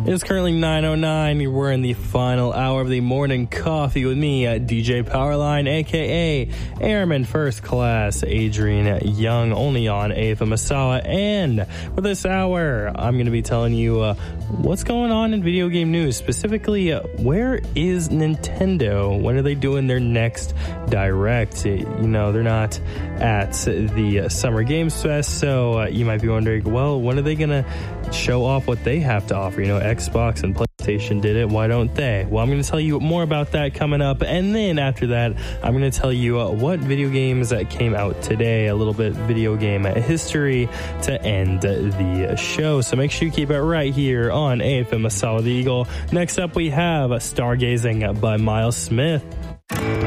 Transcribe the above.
It's currently 9:09. We're in the final hour of the morning coffee with me at DJ Powerline, a.k.a. Airman First Class Adrian Young, only on AFM Masala. And for this hour, I'm going to be telling you what's going on in video game news. Specifically, where is Nintendo? When are they doing their next Direct? You know, they're not at the Summer Games Fest, so you might be wondering, well, when are they going to show off what they have to offer? You know, Xbox and PlayStation did it. Why don't they? Well, I'm going to tell you more about that coming up. And then after that, I'm going to tell you what video games came out today, a little bit video game history to end the show. So make sure you keep it right here on AFM Masala the Eagle. Next up, we have Stargazing by Miles Smith.